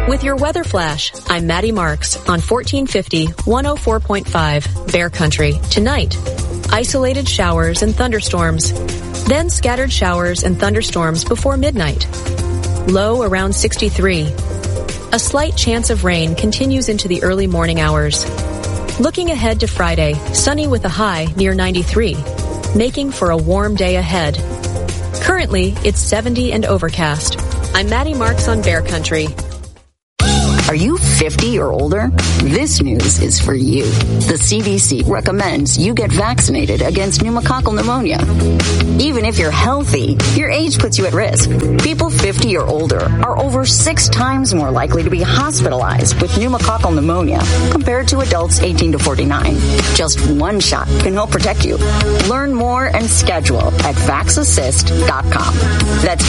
With your weather flash, I'm Maddie Marks on 1450 104.5 Bear Country. Tonight, isolated showers and thunderstorms, then scattered showers and thunderstorms before midnight. Low around 63. A slight chance of rain continues into the early morning hours. Looking ahead to Friday, sunny with a high near 93, making for a warm day ahead. Currently, it's 70 and overcast. I'm Maddie Marks on Bear Country. Are you 50 or older? This news is for you. The CDC recommends you get vaccinated against pneumococcal pneumonia. Even if you're healthy, your age puts you at risk. People 50 or older are over 6 times more likely to be hospitalized with pneumococcal pneumonia compared to adults 18 to 49. Just one shot can help protect you. Learn more and schedule at vaxassist.com. That's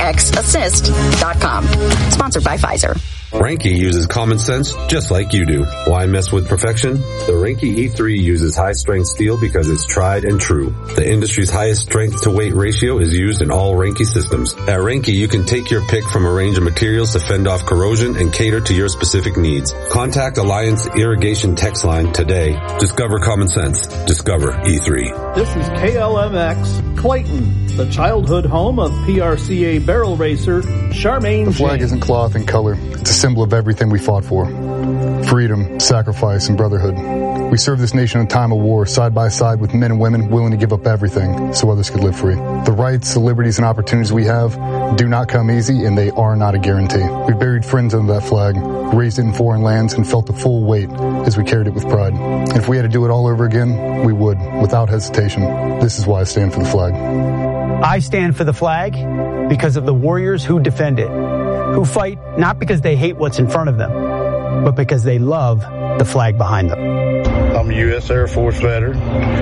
VAXassist.com. Sponsored by Pfizer. Reinke uses common sense just like you do. Why mess with perfection? The Reinke E3 uses high-strength steel because it's tried and true. The industry's highest strength-to-weight ratio is used in all Reinke systems. At Reinke, you can take your pick from a range of materials to fend off corrosion and cater to your specific needs. Contact Alliance Irrigation text line today. Discover common sense. Discover E3. This is KLMX Clayton, the childhood home of PRCA barrel racer Charmaine. The flag isn't cloth and color. It's a symbol of everything we fought for. Freedom, sacrifice, and brotherhood. We served this nation in a time of war, side by side with men and women willing to give up everything so others could live free. The rights, the liberties, and opportunities we have do not come easy, and they are not a guarantee. We buried friends under that flag, raised it in foreign lands, and felt the full weight as we carried it with pride. If we had to do it all over again, we would, without hesitation. This is why I stand for the flag. I stand for the flag because of the warriors who defend it, who fight not because they hate what's in front of them, but because they love the flag behind them. I'm a U.S. Air Force veteran.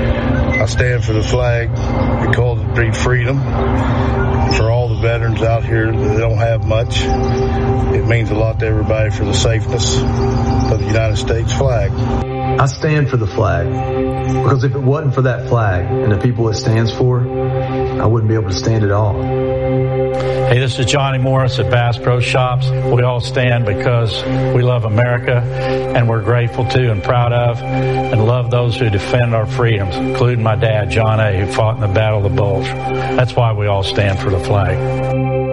I stand for the flag because it breeds freedom. For all the veterans out here that don't have much, it means a lot to everybody for the safeness of the United States flag. I stand for the flag because if it wasn't for that flag and the people it stands for, I wouldn't be able to stand at all. Hey, this is Johnny Morris at Bass Pro Shops. We all stand because we love America and we're grateful to and proud of and love those who defend our freedoms, including my dad, John A., who fought in the Battle of the Bulge. That's why we all stand for the flag.